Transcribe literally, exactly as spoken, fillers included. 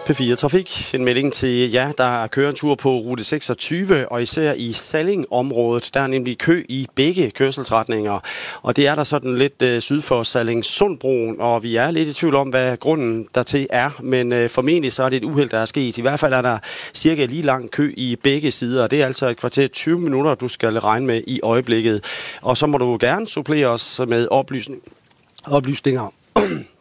P fire Trafik. En melding til jer, der kører en tur på rute seksogtyve, og især i Salling-området. Der er nemlig kø i begge kørselsretninger, og det er der sådan lidt øh, syd for Salling-Sundbroen, og vi er lidt i tvivl om, hvad grunden dertil er, men øh, formentlig så er det et uheld, der er sket. I hvert fald er der cirka lige lang kø i begge sider, det er altså et kvarter tyve minutter, du skal regne med i øjeblikket. Og så må du gerne supplere os med oplysning, oplysninger